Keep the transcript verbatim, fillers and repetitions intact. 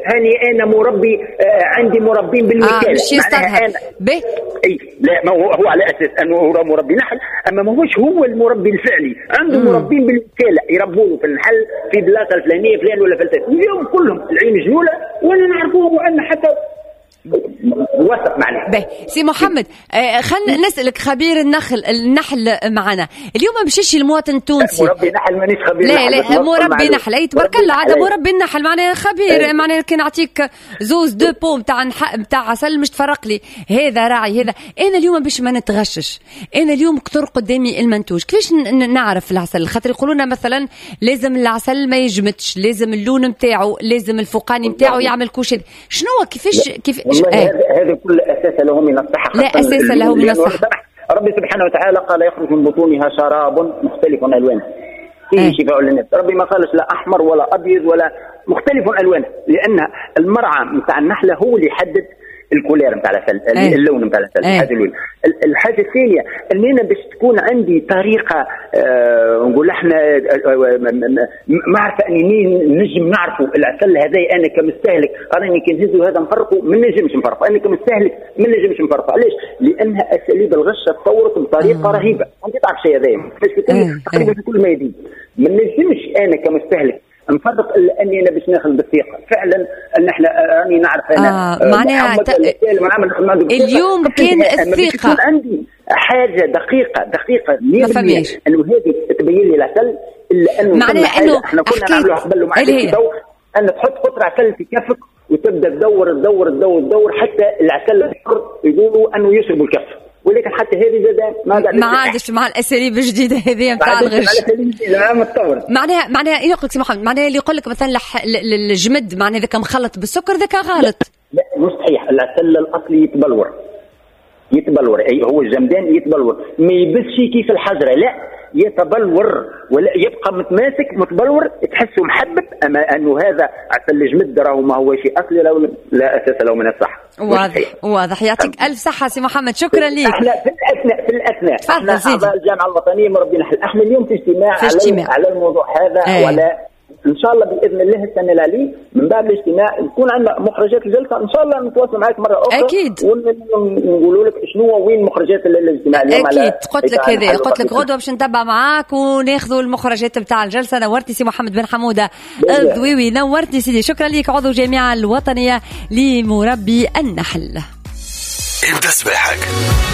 هاني انا مربي آه عندي مربين بالوكاله. آه مش يستظهر به. اي لا، ما هو, هو على اساس انه هو مربي نحل، اما ما هوش هو المربي الفعلي، عنده مم. مربين بالوكاله يربوا له في النحل في بلاصه الفلانيه فلان ولا فلان، اليوم كلهم العين جوله وانا نعرفوه ان حتى وثق معنا. باهي سي محمد، آه خلينا نسألك خبير النخل النحل معنا اليوم، مشيش المواطن التونسي مربي نحل مانيش خبير لا لا مربي نحل اي تبارك الله عاد مربي النحل معناها خبير، معناها كي نعطيك زوز دو بوم تاع تاع عسل مش تفرق لي هذا راعي هذا. انا اليوم باش ما نتغشش، انا اليوم كثر قدامي المنتوج كيفاش نعرف العسل؟ خاطر يقولون مثلا لازم العسل ما يجمدش، لازم اللون نتاعو، لازم الفوقاني نتاعو يعمل كوش. شنو كيفاش كيف هذا كل اساس له من الصحه، لا اساس له من الصحه. ربي سبحانه وتعالى قال يخرج من بطونها شراب مختلف الوانه فيه شفاء للناس. ربي ما قالش لا احمر ولا ابيض ولا مختلف الوانه، لان المرعى نتاع النحله هو اللي يحدد الكولير نتاع العسل، اللون نتاع العسل. هذه الاولى. الحاجه الثانيه ان انا باش تكون عندي طريقه آه نقول احنا آه معرفه اني نجم نعرفوا العسل هذا انا كمستهلك راني كي نهزو هذا نفرقه ما نجمش نفرقه، انا كمستهلك ما نجمش نفرقه. علاش؟ لانها اساليب الغش تطورت بطريقه رهيبه، انت تعرف الشيء هذا تقريبا في كل ما يدين. ما نجمش انا كمستهلك نفرق الا اني انا باش ناخذ بالثقه فعلا ان احنا راني نعرف انا آه معناها ت... اليوم كان الثقه عندي حاجه دقيقه دقيقه مية بالمية انه هذه تبين لي العسل، الا انه معناها انه احنا كنا نعملوا قبل مع ان تحط قطره عسل في كفك وتبدا تدور تدور تدور تدور حتى العسل الحر يقولوا انه يشربوا الكف، ولكن حتى هذه زاد ما قاعد ما عادش مع الاساليب الجديده هذه نتاع الغش. معناها معناها يقول لك محمد، معناها اللي يقول لك مثلا الجمد معناها ذاك مخلط بالسكر ذاك غلط. لا مش صحيح، العسل الاصلي يتبلور يتبلور اي هو الجمدان يتبلور، ما يبسش كيف الحجره، لا يتبلور ولا يبقى متماسك متبلور تحسه محبب. اما انه هذا عسل الجمد راهو ما هو شيء اصلي لا, لا اساس له من الصحه. واضح واضح. يعطيك الف صحه سي محمد، شكرا لك. احنا في الاثناء في الاثناء احنا اعضاء الجامعه الوطنيه مربي نحل، احنا اليوم في اجتماع, في اجتماع. على, على الموضوع هذا ايه. ولا ان شاء الله باذن الله السنه الجايه من بعد الاجتماع يكون عندنا مخرجات الجلسه، ان شاء الله نتواصل معك مره اخرى اكيد ونقولوا لك شنو وين مخرجات الاجتماع اليوم. اكيد قلت لك هذا، قلت لك غدوه باش نتبع معاك وناخذوا المخرجات بتاع الجلسه. نورتي سي محمد بن حموده الضويوي، نورتني سيدي، شكرا لك. عضو الجامعه الوطنيه لمربي النحل. ابدا صباحك.